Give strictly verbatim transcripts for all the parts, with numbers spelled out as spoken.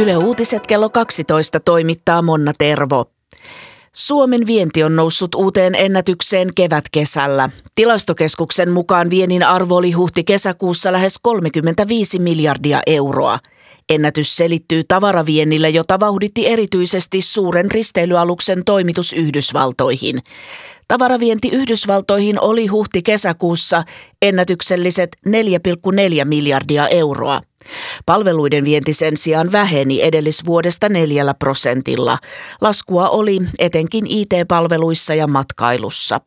Yle Uutiset kello kaksitoista toimittaa Monna Tervo. Suomen vienti on noussut uuteen ennätykseen kevätkesällä. Tilastokeskuksen mukaan viennin arvo oli huhti-kesäkuussa lähes kolmekymmentäviisi miljardia euroa. Ennätys selittyy tavaraviennillä, jota vauhditti erityisesti suuren risteilyaluksen toimitus Yhdysvaltoihin. Tavaravienti Yhdysvaltoihin oli huhti-kesäkuussa ennätykselliset neljä pilkku neljä miljardia euroa. Palveluiden vienti sen sijaan väheni edellisvuodesta neljällä prosentilla. Laskua oli etenkin I T-palveluissa ja matkailussa.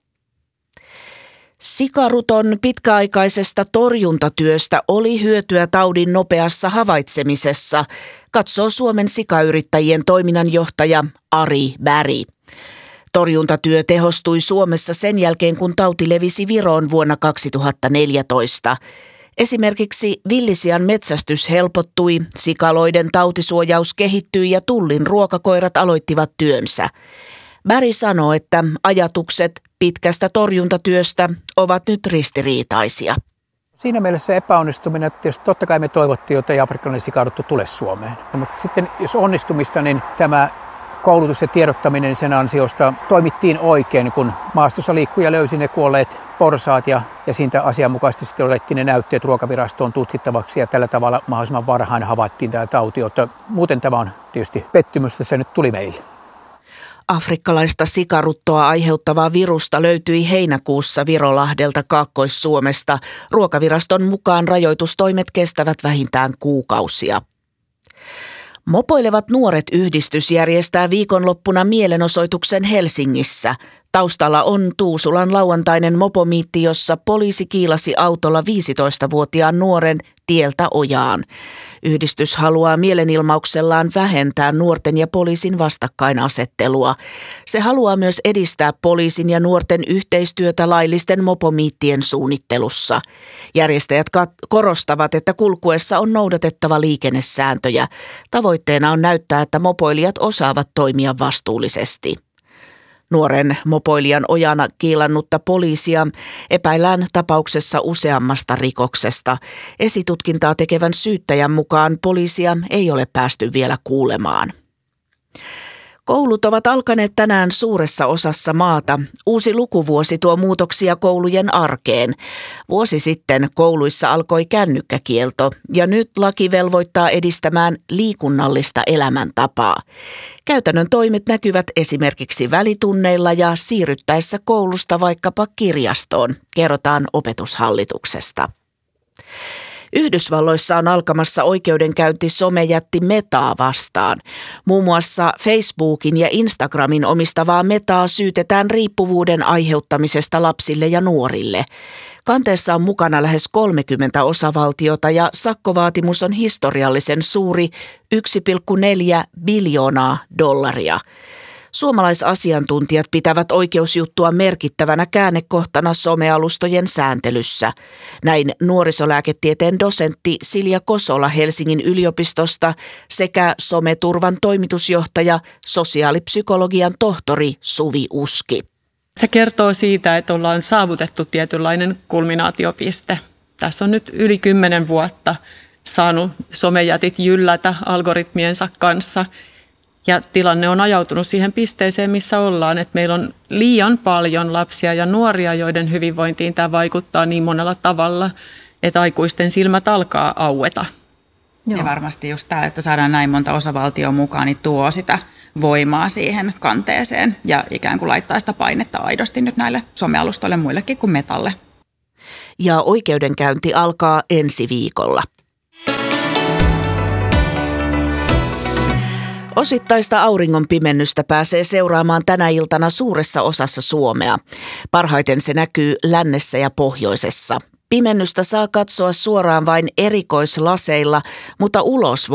Sikaruton pitkäaikaisesta torjuntatyöstä oli hyötyä taudin nopeassa havaitsemisessa, katsoo Suomen sikayrittäjien toiminnanjohtaja Ari Berg. Torjuntatyö tehostui Suomessa sen jälkeen, kun tauti levisi Viroon vuonna kaksituhattaneljätoista. Esimerkiksi villisian metsästys helpottui, sikaloiden tautisuojaus kehittyi ja Tullin ruokakoirat aloittivat työnsä. Berg sanoo, että ajatukset pitkästä torjuntatyöstä ovat nyt ristiriitaisia. Siinä mielessä epäonnistuminen, että totta kai me toivottiin, että afrikkalainen sikarutto tulee Suomeen. Mutta sitten jos onnistumista, niin tämä koulutus ja tiedottaminen sen ansiosta toimittiin oikein, kun maastossa liikkuja löysi ne kuolleet porsaat ja, ja siitä asianmukaisesti sitten otettiin ne näytteet ruokavirastoon tutkittavaksi ja tällä tavalla mahdollisimman varhain havaittiin tämä tauti, jotta muuten tämä on tietysti pettymys, että se nyt tuli meille. Afrikkalaista sikaruttoa aiheuttavaa virusta löytyi heinäkuussa Virolahdelta Kaakkois-Suomesta. Ruokaviraston mukaan rajoitustoimet kestävät vähintään kuukausia. Mopoilevat nuoret -yhdistys järjestää viikonloppuna mielenosoituksen Helsingissä. Taustalla on Tuusulan lauantainen mopomiitti, jossa poliisi kiilasi autolla viisitoistavuotiaan nuoren tieltä ojaan. Yhdistys haluaa mielenilmauksellaan vähentää nuorten ja poliisin vastakkainasettelua. Se haluaa myös edistää poliisin ja nuorten yhteistyötä laillisten mopomiittien suunnittelussa. Järjestäjät korostavat, että kulkuessa on noudatettava liikennesääntöjä. Tavoitteena on näyttää, että mopoilijat osaavat toimia vastuullisesti. Nuoren mopoilijan ojana kiilannutta poliisia epäillään tapauksessa useammasta rikoksesta. Esitutkintaa tekevän syyttäjän mukaan poliisia ei ole päästy vielä kuulemaan. Koulut ovat alkaneet tänään suuressa osassa maata. Uusi lukuvuosi tuo muutoksia koulujen arkeen. Vuosi sitten kouluissa alkoi kännykkäkielto ja nyt laki velvoittaa edistämään liikunnallista elämäntapaa. Käytännön toimet näkyvät esimerkiksi välitunneilla ja siirryttäessä koulusta vaikkapa kirjastoon, kerrotaan opetushallituksesta. Yhdysvalloissa on alkamassa oikeudenkäynti somejätti Metaa vastaan. Muun muassa Facebookin ja Instagramin omistavaa Metaa syytetään riippuvuuden aiheuttamisesta lapsille ja nuorille. Kanteessa on mukana lähes kolmekymmentä osavaltiota ja sakkovaatimus on historiallisen suuri yksi pilkku neljä biljoonaa dollaria. Suomalaisasiantuntijat pitävät oikeusjuttua merkittävänä käännekohtana somealustojen sääntelyssä. Näin nuorisolääketieteen dosentti Silja Kosola Helsingin yliopistosta sekä someturvan toimitusjohtaja, sosiaalipsykologian tohtori Suvi Uski. Se kertoo siitä, että ollaan saavutettu tietynlainen kulminaatiopiste. Tässä on nyt yli kymmenen vuotta saanut somejätit jyllätä algoritmiensa kanssa. Ja tilanne on ajautunut siihen pisteeseen, missä ollaan, että meillä on liian paljon lapsia ja nuoria, joiden hyvinvointiin tämä vaikuttaa niin monella tavalla, että aikuisten silmät alkaa aueta. Joo. Ja varmasti just tämä, että saadaan näin monta osavaltioa mukaan, niin tuo sitä voimaa siihen kanteeseen ja ikään kuin laittaa sitä painetta aidosti nyt näille somealustoille muillekin kuin Metalle. Ja oikeudenkäynti alkaa ensi viikolla. Osittaista auringonpimennystä pääsee seuraamaan tänä iltana suuressa osassa Suomea. Parhaiten se näkyy lännessä ja pohjoisessa. Pimennystä saa katsoa suoraan vain erikoislaseilla, mutta ulos